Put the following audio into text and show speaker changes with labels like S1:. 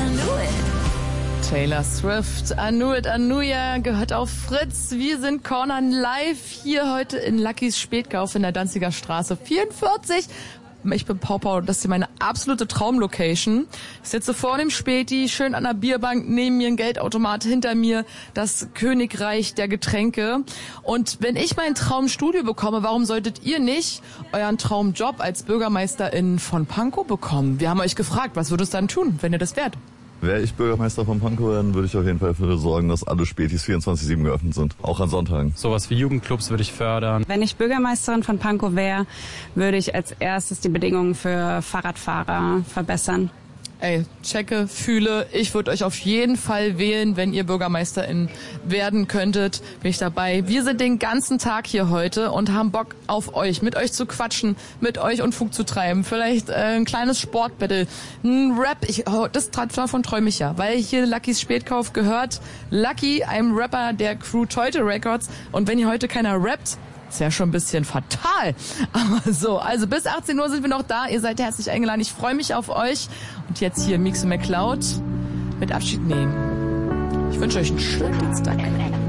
S1: Taylor Swift, I Knew It, I Knew Ya, gehört auf Fritz. Wir sind Cornern live hier heute in Luckys Spätkauf in der Danziger Straße 44. Ich bin Pau, das ist hier meine absolute Traumlocation. Ich sitze vor dem Späti, schön an der Bierbank, neben mir ein Geldautomat, hinter mir das Königreich der Getränke. Und wenn ich mein Traumstudio bekomme, warum solltet ihr nicht euren Traumjob als Bürgermeisterin von Pankow bekommen? Wir haben euch gefragt, was würdest du dann tun, wenn ihr das wärt?
S2: Wäre ich Bürgermeister von Pankow, dann würde ich auf jeden Fall dafür sorgen, dass alle Spätis 24/7 geöffnet sind, auch an Sonntagen.
S3: Sowas wie Jugendclubs würde ich fördern.
S4: Wenn ich Bürgermeisterin von Pankow wäre, würde ich als erstes die Bedingungen für Fahrradfahrer verbessern.
S1: Ey, checke, fühle, ich würde euch auf jeden Fall wählen, wenn ihr Bürgermeisterin werden könntet, bin ich dabei. Wir sind den ganzen Tag hier heute und haben Bock auf euch, mit euch zu quatschen, mit euch Unfug zu treiben, vielleicht ein kleines Sportbattle, ein Rap, davon träume ich ja, weil hier Luckys Spätkauf gehört. Lucky, einem Rapper der Crew Teute Records, und wenn hier heute keiner rappt, ist ja schon ein bisschen fatal. Aber so, also bis 18 Uhr sind wir noch da. Ihr seid herzlich eingeladen. Ich freue mich auf euch. Und jetzt hier Mix und McCloud mit Abschied nehmen. Ich wünsche euch einen schönen Dienstag.